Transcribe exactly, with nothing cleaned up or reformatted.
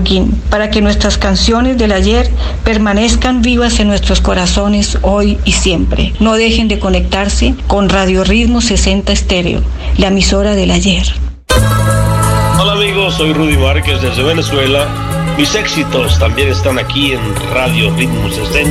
Holguín, para que nuestras canciones del ayer permanezcan vivas en nuestros corazones hoy y siempre. No dejen de conectarse con Radio Ritmo sesenta Estéreo, la emisora del ayer. Hola amigos, soy Rudy Márquez desde Venezuela. Mis éxitos también están aquí en Radio Ritmo sesenta.